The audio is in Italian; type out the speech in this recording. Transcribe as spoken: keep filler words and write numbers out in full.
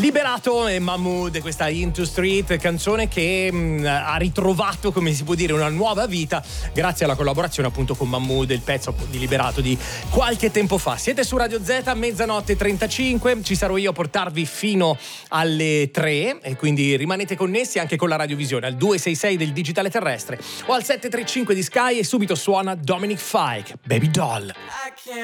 Liberato e Mahmood, questa Into Street, canzone che mh, ha ritrovato, come si può dire, una nuova vita grazie alla collaborazione appunto con Mahmood, il pezzo di Liberato di qualche tempo fa. Siete su Radio Z, mezzanotte e trentacinque, ci sarò io a portarvi fino alle tre e quindi rimanete connessi anche con la radiovisione al due sei sei del digitale terrestre o al sette tre cinque di Sky e subito suona Dominic Fike, Baby Doll.